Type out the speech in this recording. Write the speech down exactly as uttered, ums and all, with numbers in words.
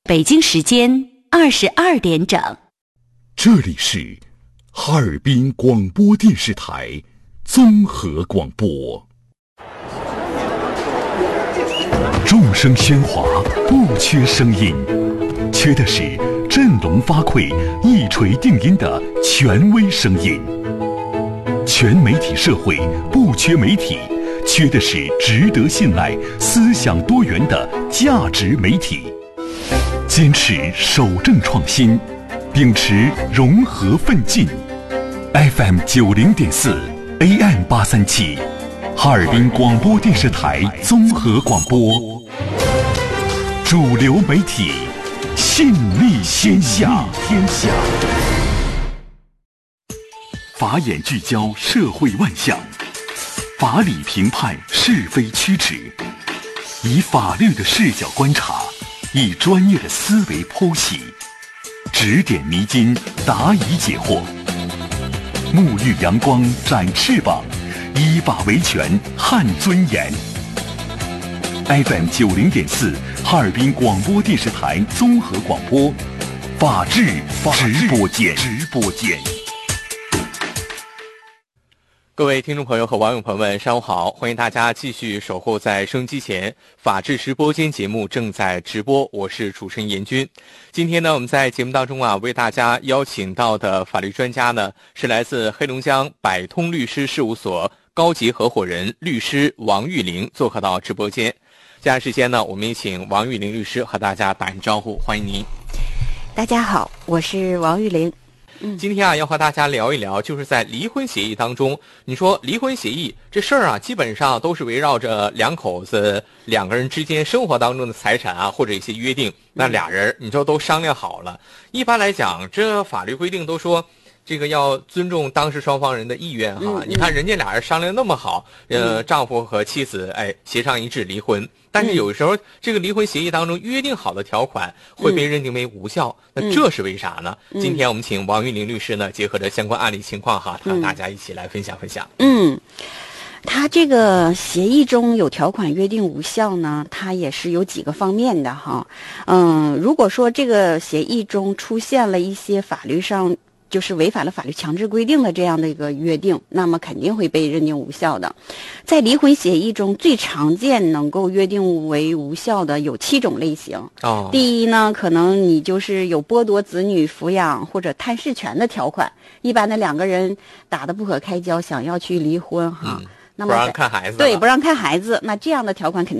北京时间二十二点整。 这里是哈尔滨广播电视台综合广播。众声喧哗，不缺声音，缺的是振聋发聩、一锤定音的权威声音。全媒体社会不缺媒体，缺的是值得信赖、思想多元的价值媒体。坚持守正创新，秉持融合奋进。F M 九零点四 A M 八三七，哈尔滨广播电视台综合广播，主流媒体，信力天下天下。法眼聚焦社会万象，法理评判是非曲直，以法律的视角观察，以专业的思维剖析，指点迷津，答疑解惑。沐浴阳光，展翅膀，依法维权，撼尊严。F M 九零点四，哈尔滨广播电视台综合广播，法治直播间，直播间。 各位听众朋友和网友朋友们，上午好！欢迎大家继续守候在收音机前，法治直播间节目正在直播，我是主持人严军。今天呢，我们在节目当中啊，为大家邀请到的法律专家呢，是来自黑龙江百通律师事务所高级合伙人律师王玉玲做客到直播间。接下来时间呢，我们也请王玉玲律师和大家打声招呼，欢迎您。 大家好，我是王玉玲。 今天啊，要和大家聊一聊，就是在离婚协议当中，你说离婚协议这事儿啊，基本上都是围绕着两口子两个人之间生活当中的财产啊，或者一些约定，那俩人你说都商量好了。一般来讲，这法律规定都说这个要尊重当事双方人的意愿哈。嗯嗯、你看人家俩人商量那么好，呃，丈夫和妻子哎协商一致离婚。但是有时候这个离婚协议当中约定好的条款会被认定为无效，嗯、那这是为啥呢？嗯、今天我们请王玉玲律师呢，结合着相关案例情况哈，让大家一起来分享分享。 嗯，他这个协议中有条款约定无效呢，它也是有几个方面的哈。嗯，如果说这个协议中出现了一些法律上就是违反了法律强制规定的这样的一个约定，那么肯定会被认定无效的。在离婚协议中最常见能够约定为无效的有七种类型。哦，第一呢，可能你就是有剥夺子女抚养或者探视权的条款，一般的两个人打得不可开交，想要去离婚哈，嗯、那么不让看孩子， 对，不让看孩子，那这样的条款肯定